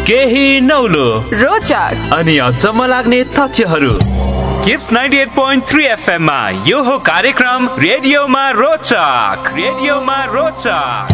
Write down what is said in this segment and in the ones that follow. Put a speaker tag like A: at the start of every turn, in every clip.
A: केही नौलो
B: रोचक
A: अनि अचम्म लाग्ने तथ्यहरू। किप्स 98.3 FM मा यो हो कार्यक्रम रेडियोमा रोचक। रेडियोमा रोचक।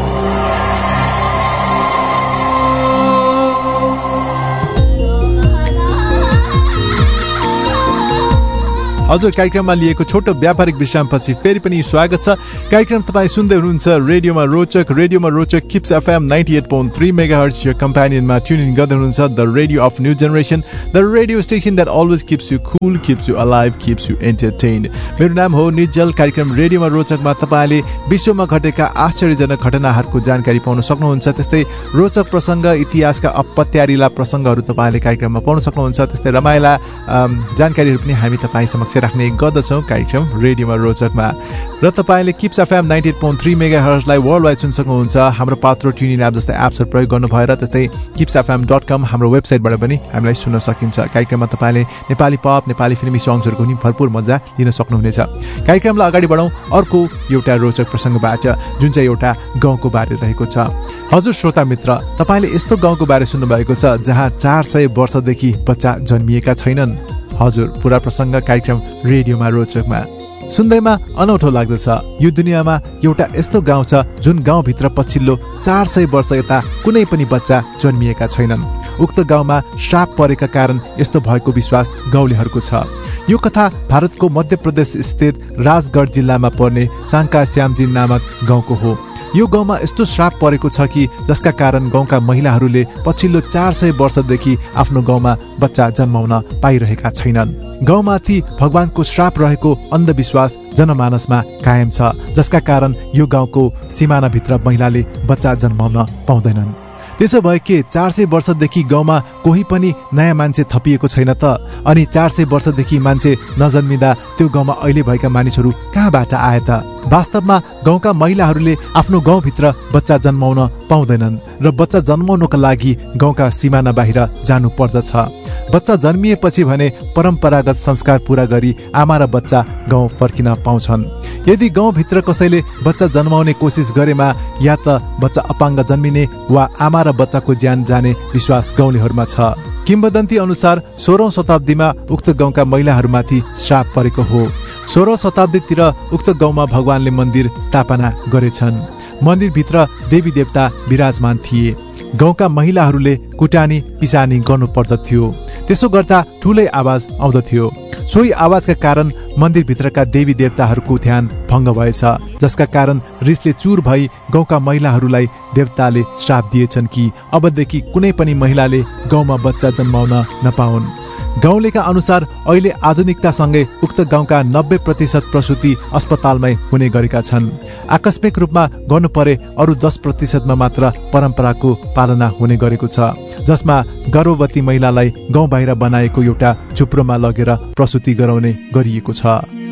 C: हजुर, कार्यक्रममा लिएको छोटो व्यापारिक विश्रामपछि फेरि पनि स्वागत छ। कार्यक्रम तपाईँ सुन्दै हुनुहुन्छ रेडियोमा रोचक। रेडियोमा रोचक किप्स एफएम 98.3 मेगाहर्ट्ज यो कम्प्यानियनमा ट्युन इन गर्दै हुनुहुन्छ। The radio of new generation, the radio station that always kips you Kul, kips you alive, kips you एन्टरटेन्ड। मेरो नाम हो निज्जल। कार्यक्रम रेडियोमा रोचकमा तपाईँले विश्वमा घटेका आश्चर्यजनक घटनाहरूको जानकारी पाउन सक्नुहुन्छ। त्यस्तै रोचक प्रसङ्ग, इतिहासका अपत्यारिला प्रसङ्गहरू तपाईँले कार्यक्रममा पाउन सक्नुहुन्छ। त्यस्तै रमाइला जानकारीहरू पनि हामी तपाईँ समक्ष राख्ने गर्दछौँ कार्यक्रम रेडियोमा रोचकमा। र तपाईँले किप्स एफएम 98.3 मेगाहर्ट्जलाई वर्ल्ड वाइड सुन्न सक्नुहुन्छ। हाम्रो पात्रो ट्युनिङ एप जस्तै एप्सहरू प्रयोग गर्नु भएर, त्यस्तै kipsfm.com हाम्रो वेबसाइटबाट पनि हामीलाई सुन्न सकिन्छ। कार्यक्रममा तपाईँले नेपाली पप, नेपाली फिल्मी सङ्ग्सहरूको पनि भरपुर मजा लिन सक्नुहुनेछ। कार्यक्रमलाई अगाडि बढाउँ अर्को एउटा रोचक प्रसङ्गबाट, जुन चाहिँ एउटा गाउँको बारे रहेको छ। हजुर श्रोता मित्र, तपाईँले यस्तो गाउँको बारे सुन्नुभएको छ जहाँ 400 वर्षदेखि बच्चा जन्मिएका छैनन्। हजुर, पुरा प्रसङ्ग कार्यक्रम रेडियोमा रोचकमा। सुन्दैमा अनौठो लाग्दछ। यो दुनियाँमा एउटा यस्तो गाउँ छ जुन गाउँभित्र पछिल्लो 400 वर्ष यता कुनै पनि बच्चा जन्मिएका छैनन्। उक्त गाउँमा श्राप परेका कारण यस्तो भएको विश्वास गाउँलेहरूको छ। यो कथा भारतको मध्य प्रदेश स्थित राजगढ जिल्लामा पर्ने साङ्का श्यामजी नामक गाउँको हो। यो गाउँमा यस्तो श्राप परेको छ कि जसका कारण गाउँका महिलाहरूले पछिल्लो 400 वर्षदेखि आफ्नो गाउँमा बच्चा जन्माउन पाइरहेका छैनन्। गाउँमाथि भगवानको श्राप रहेको अन्धविश्वास जनमानसमा कायम छ, जसका कारण यो गाउँको सिमानाभित्र महिलाले बच्चा जन्माउन पाउँदैनन्। त्यसो भए के 400 वर्षदेखि गाउँमा कोही पनि नयाँ मान्छे थपिएको छैन त? अनि 400 वर्षदेखि मान्छे नजन्मिँदा त्यो गाउँमा अहिले भएका मानिसहरू कहाँबाट आए त? वास्तवमा गाउँका महिलाहरूले आफ्नो गाउँभित्र बच्चा जन्माउन पाउँदैनन् र बच्चा जन्माउनको लागि गाउँका सिमाना बाहिर जानु पर्दछ। बच्चा जन्मिएपछि भने परम्परागत संस्कार पूरा गरी आमा र बच्चा गाउँ फर्किन पाउँछन्। यदि गाउँभित्र कसैले बच्चा जन्माउने कोसिस गरेमा या त बच्चा अपाङ्ग जन्मिने वा आमा र बच्चाको ज्यान जाने विश्वास गाउँलेहरूमा छ। किम्वदन्ती अनुसार 16औं शताब्दीमा उक्त गाउँका महिलाहरूमाथि श्राप परेको हो। 16औं शताब्दीतिर उक्त गाउँमा भगवानले मन्दिर स्थापना गरेछन्। मन्दिरभित्र देवी देवता विराजमान थिए। गाउँका महिलाहरूले कुटानी पिसानी गर्नु पर्दथ्यो। त्यसो गर्दा ठुलै आवाज आउँदथ्यो। सोही आवाजका कारण मन्दिरभित्रका देवी देवताहरूको ध्यान भङ्ग भएछ, जसका कारण रिसले चुर भई गाउँका महिलाहरूलाई देवताले श्राप दिएछन् कि अबदेखि कुनै पनि महिलाले गाउँमा बच्चा जन्माउन नपाउन्। गाउँलेका अनुसार अहिले आधुनिकतासँगै उक्त गाउँका 90% प्रसुति अस्पतालमै हुने गरेका छन्। आकस्मिक रूपमा गर्नु परे अरू 10% मात्र परम्पराको पालना हुने गरेको छ, जसमा गर्भवती महिलालाई गाउँ बाहिर बनाएको एउटा झुप्रोमा लगेर प्रसुति गराउने गरिएको छ।